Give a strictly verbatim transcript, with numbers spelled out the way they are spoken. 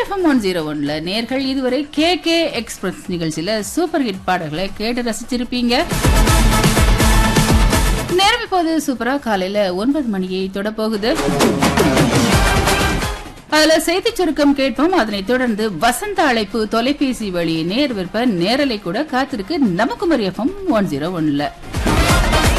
FM one zero ஒன்ல நேர்கள் இதுவரை கே கே எக்ஸ்பிரஸ் நிகழ்ச்சியில சூப்பர் ஹிட் பாடல்களை கேட்டு ரசிச்சிருப்பீங்க. நேரம் இப்போது சூப்பரா காலையில ஒன்பது மணியை தொட போகுது. அதுல செய்தி சுருக்கம் கேட்போம். அதனைத் தொடர்ந்து வசந்த அழைப்பு தொலைபேசி வழி நேர் விற்ப நேரலை கூட காத்திருக்கு நம்ம குமரி எஃப்எம் ஒன் ஜீரோ ஒன்ல.